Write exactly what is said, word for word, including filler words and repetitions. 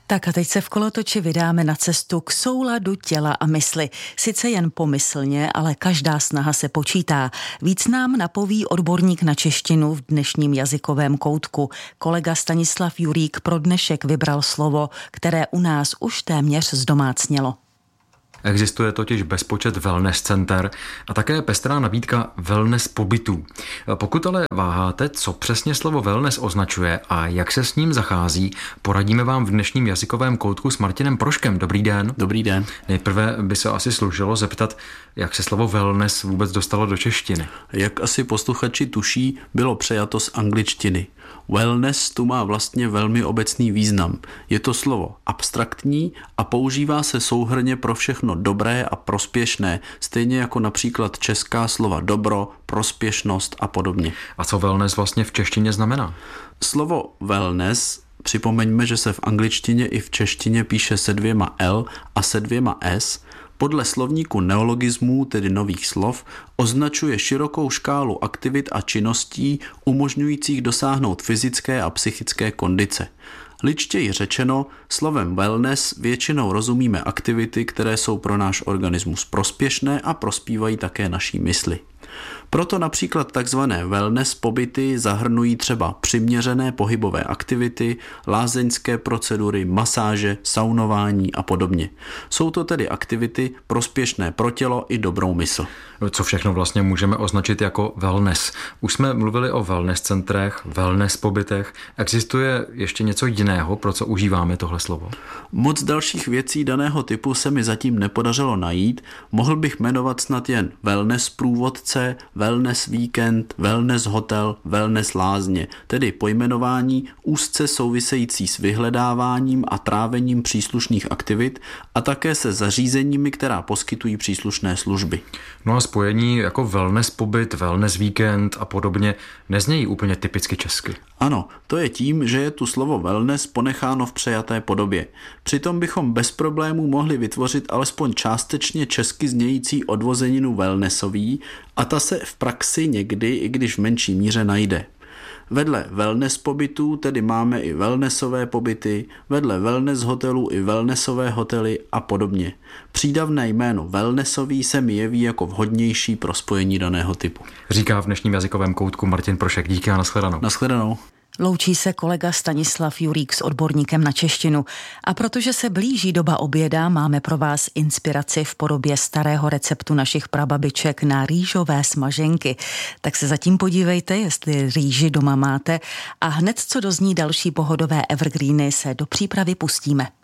Tak a teď se v kolotoči vydáme na cestu k souladu těla a mysli. Sice jen pomyslně, ale každá snaha se počítá. Víc nám napoví odborník na češtinu v dnešním jazykovém koutku. Kolega Stanislav Jurík pro dnešek vybral slovo, které u nás už téměř zdomácnělo. Existuje totiž bezpočet wellness center a také pestrá nabídka wellness pobytů. Pokud ale váháte, co přesně slovo wellness označuje a jak se s ním zachází, poradíme vám v dnešním jazykovém koutku s Martinem Proškem. Dobrý den. Dobrý den. Nejprve by se asi slušelo zeptat, jak se slovo wellness vůbec dostalo do češtiny. Jak asi posluchači tuší, bylo přejato z angličtiny. Wellness tu má vlastně velmi obecný význam. Je to slovo abstraktní a používá se souhrnně pro všechno dobré a prospěšné, stejně jako například česká slova dobro, prospěšnost a podobně. A co wellness vlastně v češtině znamená? Slovo wellness, připomeňme, že se v angličtině i v češtině píše se dvěma L a se dvěma S, podle slovníku neologismů, tedy nových slov, označuje širokou škálu aktivit a činností umožňujících dosáhnout fyzické a psychické kondice. Ličtěji řečeno, slovem wellness většinou rozumíme aktivity, které jsou pro náš organismus prospěšné a prospívají také naší mysli. Proto například takzvané wellness pobyty zahrnují třeba přiměřené pohybové aktivity, lázeňské procedury, masáže, saunování a podobně. Jsou to tedy aktivity prospěšné pro tělo i dobrou mysl. Co všechno vlastně můžeme označit jako wellness? Už jsme mluvili o wellness centrech, wellness pobytech. Existuje ještě něco jiného, pro co užíváme tohle slovo? Moc dalších věcí daného typu se mi zatím nepodařilo najít. Mohl bych jmenovat snad jen wellness průvodce, wellness víkend, wellness hotel, wellness lázně, tedy pojmenování úzce související s vyhledáváním a trávením příslušných aktivit a také se zařízeními, která poskytují příslušné služby. No a spojení jako wellness pobyt, wellness víkend a podobně neznějí úplně typicky česky. Ano, to je tím, že je tu slovo wellness ponecháno v přejaté podobě. Přitom bychom bez problémů mohli vytvořit alespoň částečně česky znějící odvozeninu wellnessový a ta se v praxi někdy, i když v menší míře, najde. Vedle wellness pobytů tedy máme i wellnessové pobyty, vedle wellness hotelů i wellnessové hotely a podobně. Přídavné jméno wellnessový se mi jeví jako vhodnější pro spojení daného typu. Říká v dnešním jazykovém koutku Martin Prošek. Díky a nashledanou. Nashledanou. Loučí se kolega Stanislav Jurík s odborníkem na češtinu. A protože se blíží doba oběda, máme pro vás inspiraci v podobě starého receptu našich prababiček na rýžové smaženky. Tak se zatím podívejte, jestli rýži doma máte, a hned co dozní další pohodové evergreeny, se do přípravy pustíme.